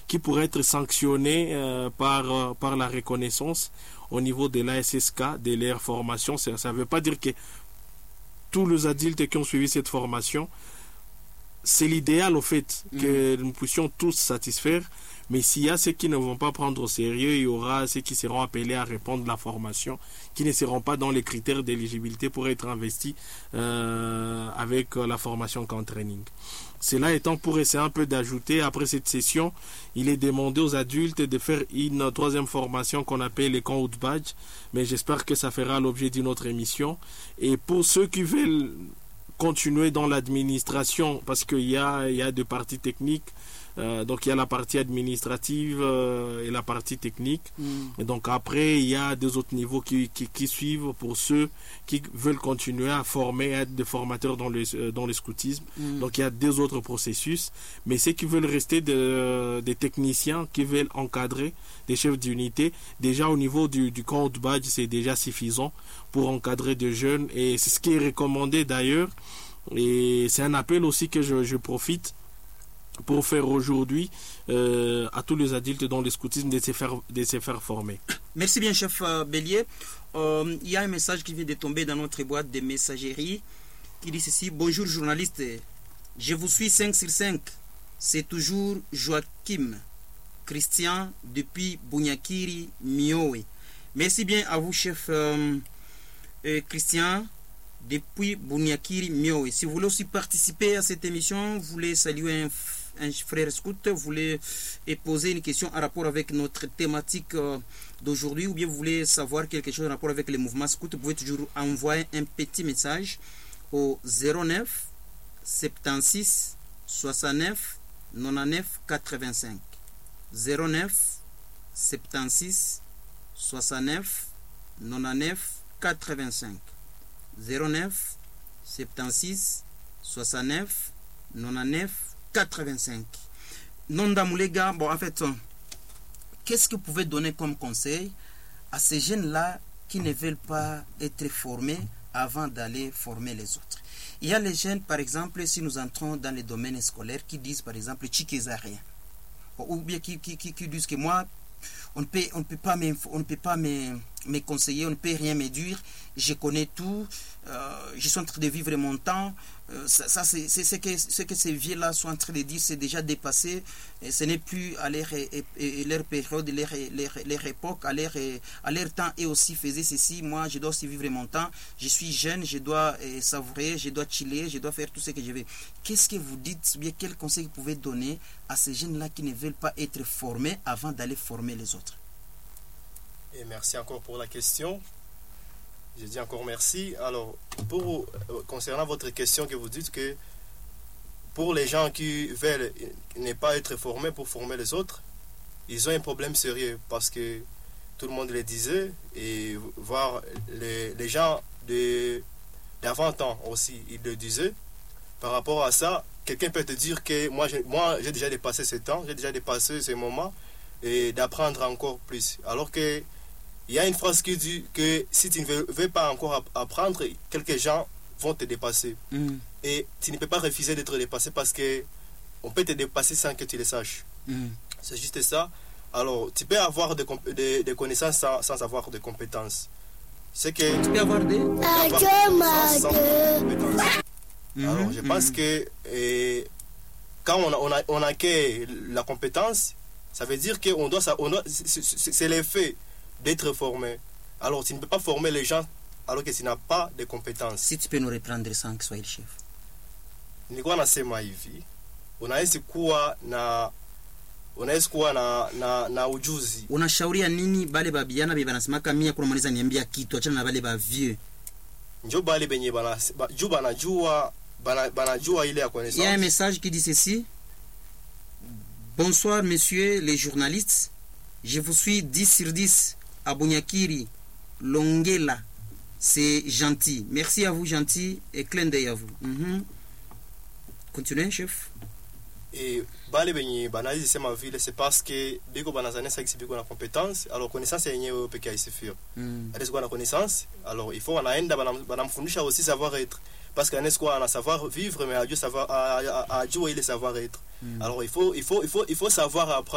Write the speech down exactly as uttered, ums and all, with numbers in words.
qui pourraient être sanctionnés euh, par, euh, par la reconnaissance au niveau de l'A S S K, de leur formation. Ça ne veut pas dire que tous les adultes qui ont suivi cette formation, c'est l'idéal au fait que mmh. nous puissions tous satisfaire, mais s'il y a ceux qui ne vont pas prendre au sérieux, il y aura ceux qui seront appelés à répondre à la formation, qui ne seront pas dans les critères d'éligibilité pour être investis euh, avec la formation camp training. Cela étant, pour essayer un peu d'ajouter, après cette session, il est demandé aux adultes de faire une troisième formation qu'on appelle les camps out badge, mais j'espère que ça fera l'objet d'une autre émission. Et pour ceux qui veulent continuer dans l'administration, parce qu'il y a, il y a deux parties techniques, euh, donc il y a la partie administrative euh, et la partie technique, mm. et donc après il y a deux autres niveaux qui, qui, qui suivent pour ceux qui veulent continuer à former, à être des formateurs dans le, dans le scoutisme, mm. donc il y a deux autres processus, mais ceux qui veulent rester de, des techniciens, qui veulent encadrer des chefs d'unité, déjà au niveau du, du camp de badge, c'est déjà suffisant pour encadrer des jeunes, et c'est ce qui est recommandé d'ailleurs, et c'est un appel aussi que je, je profite pour faire aujourd'hui euh, à tous les adultes dans le scoutisme de se faire, de se faire former. Merci bien, chef euh, Bélier. Euh, il y a un message qui vient de tomber dans notre boîte de messagerie qui dit ceci: bonjour journaliste, je vous suis cinq sur cinq, c'est toujours Joachim Christian depuis Bunyakiri, Miowe. Merci bien à vous, chef euh, euh, Christian depuis Bunyakiri, Miowe. Si vous voulez aussi participer à cette émission, vous voulez saluer un, un frère scout, vous voulez et poser une question en rapport avec notre thématique euh, d'aujourd'hui, ou bien vous voulez savoir quelque chose en rapport avec les mouvements scouts, vous pouvez toujours envoyer un petit message au zéro neuf soixante-six soixante-neuf quatre-vingt-neuf quatre-vingt-cinq. zéro neuf soixante-six soixante-neuf quatre-vingt-neuf quatre-vingt-cinq. zéro neuf soixante-six soixante-neuf quatre-vingt-neuf quatre-vingt-cinq. Nonda Moulega, bon en fait, qu'est-ce que vous pouvez donner comme conseil à ces jeunes-là qui ne veulent pas être formés avant d'aller former les autres? Il y a les jeunes, par exemple, si nous entrons dans les domaines scolaires, qui disent par exemple Tchikeza rien, ou bien qui, qui, qui, qui disent que moi, on ne peut, on ne peut pas me, on ne peut pas me, me conseiller, on ne peut rien me dire, je connais tout, euh, je suis en train de vivre mon temps, euh, ça, ça c'est, c'est ce que, ce que ces vieux-là sont en train de dire, c'est déjà dépassé, et ce n'est plus à leur, et, et, leur période, leur, leur, leur époque, à leur, à leur temps, et aussi faisaient ceci, moi je dois aussi vivre mon temps, je suis jeune, je dois euh, savourer, je dois chiller, je dois faire tout ce que je veux. Qu'est-ce que vous dites, bien quel conseil vous pouvez donner à ces jeunes-là qui ne veulent pas être formés avant d'aller former les autres? Et merci encore pour la question. Je dis encore merci. Alors, pour, concernant votre question que vous dites que pour les gens qui veulent ne pas être formés pour former les autres, ils ont un problème sérieux parce que tout le monde le disait et voir les, les gens de, d'avant-temps aussi, ils le disaient. Par rapport à ça, quelqu'un peut te dire que moi, j'ai, moi, j'ai déjà dépassé ce temps, j'ai déjà dépassé ce moment et d'apprendre encore plus. Alors que il y a une phrase qui dit que si tu ne veux, veux pas encore apprendre, quelques gens vont te dépasser. Mm. Et tu ne peux pas refuser d'être dépassé parce que on peut te dépasser sans que tu le saches. Mm. C'est juste ça. Alors, tu peux avoir des, des, des connaissances sans, sans avoir de compétences. C'est que tu peux avoir des connaissances sans compétences. Mm. Alors, je pense mm. que et, quand on, a, on, a, on acquiert la compétence, ça veut dire que on doit, on doit, c'est, c'est, c'est l'effet d'être formé. Alors, tu ne peux pas former les gens alors que tu n'as pas de compétences. Si tu peux nous reprendre sans que soit le chef. Nilikuwa nasema hivi, unahisi kuwa na unahisi kuwa na na na ujuzi. Unashauria nini bale babiana be banasemaka mia kuna maliza niambia kitu achana na bale ba vieux. Njo bale benye bana juu banajua bana banajua ile ya connaissance. Il y a un message qui dit ceci. Bonsoir messieurs les journalistes. Je vous suis dix sur dix à Bunyakiri, Longela. C'est gentil. Merci à vous, gentil, et clin d'œil à vous. Mm-hmm. Continuez, chef. Et bale benye banazi sema vile c'est parce que biko banazania ça que biko na compétence, alors connaissance yenyewe peke yake sifio. Mm. Est-ce qu'on a connaissance? Alors il faut anaenda banamfundisha aussi savoir être parce qu'un est quoi, on a savoir vivre mais à Dieu savoir à Dieu il est savoir être. Mm. Alors il faut il faut il faut il faut savoir apprendre.